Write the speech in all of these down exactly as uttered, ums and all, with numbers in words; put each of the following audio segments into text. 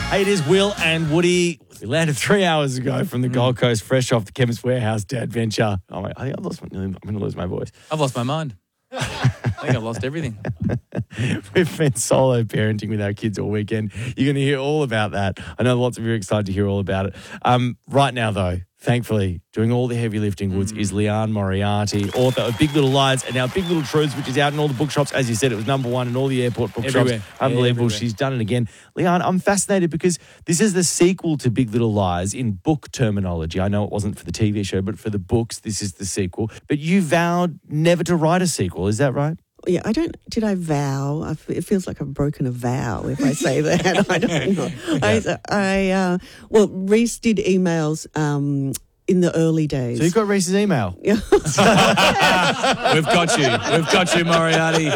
Hey, it is Will and Woody. We landed three hours ago from the mm. Gold Coast, fresh off the Chemist Warehouse Dad Venture. Oh, my, I think I've lost my, I'm going to lose my voice. I've lost my mind. I think I've lost everything. We've been solo parenting with our kids all weekend. You're going to hear all about that. I know lots of you are excited to hear all about it. Um, right now, though, thankfully, doing all the heavy lifting, Woods, mm. is Leanne Moriarty, author of Big Little Lies and now Big Little Truths, which is out in all the bookshops. As you said, it was number one in all the airport bookshops. Everywhere. Unbelievable. Yeah, She's done it again. Leanne, I'm fascinated because this is the sequel to Big Little Lies in book terminology. I know it wasn't for the T V show, but for the books, this is the sequel. But you vowed never to write a sequel. Is that right? Yeah, I don't, did I vow? I, it feels like I've broken a vow if I say that. I don't know. I, I uh, well, Reese did emails um, in the early days. So you've got Reese's email? Yeah. We've got you. We've got you, Moriarty.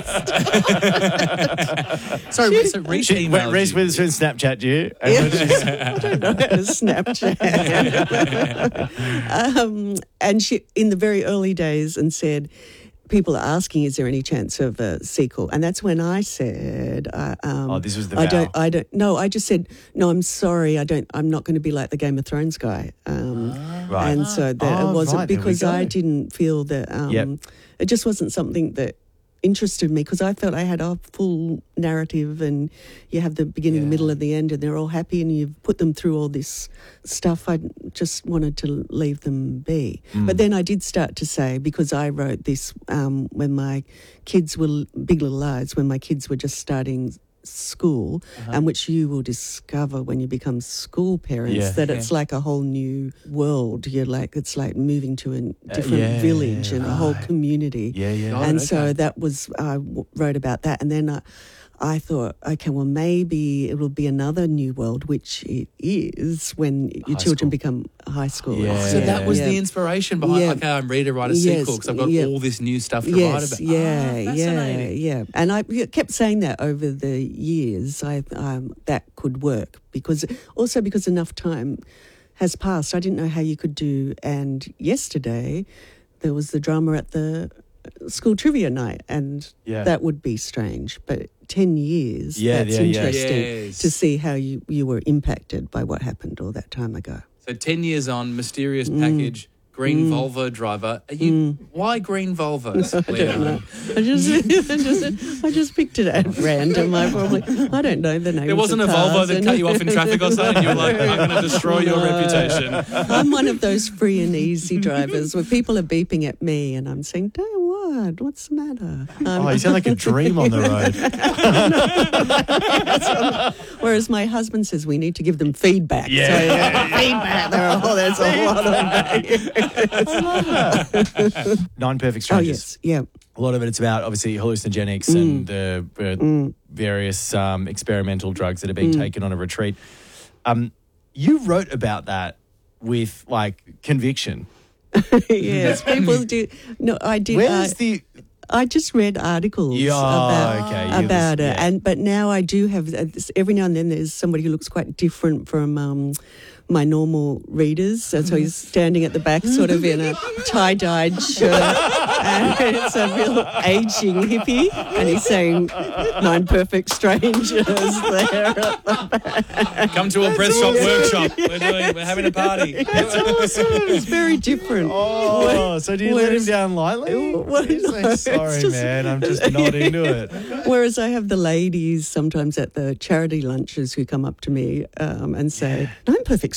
Sorry, so Reese she, emailed Reese you. Witherspoon Snapchat you? Yeah. I don't know how to Snapchat. um, and she, in the very early days, and said, people are asking, is there any chance of a sequel? And that's when I said, uh, um, oh, this was the I vow. don't, I don't, no, I just said, no, I'm sorry, I don't, I'm not going to be like the Game of Thrones guy. Um, ah, right. And so that oh, it wasn't right, because I didn't feel that, um, yep. it just wasn't something that interested me, because I felt I had a full narrative and you have the beginning, yeah. the middle and the end and they're all happy and you've put them through all this stuff. I just wanted to leave them be. Mm. But then I did start to say, because I wrote this um, when my kids were, Big Little Lies, when my kids were just starting school, uh-huh. and which you will discover when you become school parents, yeah, that yeah. it's like a whole new world. You're like, it's like moving to a different uh, yeah, village and right. a whole community. Yeah, yeah. And oh, okay. so that was, I w- wrote about that. And then I, I thought, okay, well, maybe it will be another new world, which it is when your high children school. become high school. Yeah. So that was yeah. the inspiration behind, yeah. okay, I'm ready to write a yes. sequel because I've got yeah. all this new stuff to yes. write about. Yeah, ah, yeah, fascinating. yeah. And I kept saying that over the years, I um, that could work, because also because enough time has passed. I didn't know how you could do, and yesterday there was the drama at the school trivia night, and yeah. that would be strange, but ten years, yeah, that's yeah, yeah. interesting Yes. to see how you, you were impacted by what happened all that time ago. So ten years on, mysterious package, Mm. green Mm. Volvo driver. Are you? Mm. Why green Volvos? I don't know. I just, I just, I just picked it at random. I probably, I don't know the name. There wasn't a Volvo that cut you off in traffic or something. You were like, I'm going to destroy your No. reputation. I'm one of those free and easy drivers where people are beeping at me and I'm saying, "Don't what? What's the matter?" Um, Oh, you sound like a dream on the road. Whereas my husband says we need to give them feedback. Yeah, so, yeah, yeah. feedback. There are, oh, there's a lot of that. Nine Perfect Oh Strangers. yes, yeah. A lot of it, it's about obviously hallucinogenics Mm. and the uh, Mm. various um, experimental drugs that are being Mm. taken on a retreat. Um, you wrote about that with like conviction. Yes, people do. No, I did. Where's uh, the? I just read articles Yeah, about, okay, you about was- it, yeah. and but now I do have uh, this- every now and then there's somebody who looks quite different from um, my normal readers. So, so he's standing at the back, sort of in a tie-dyed shirt, and it's a real aging hippie, and he's saying "Nine Perfect Strangers" there at the back. Come to a press shop workshop. We're doing. We're having a party. It's awesome. It's very different. Oh, so do you let him Whereas- down lightly? Well, He's no, like, it's sorry, just- man, I'm just not into it. Whereas I have the ladies sometimes at the charity lunches who come up to me um, and say, "Nine Perfect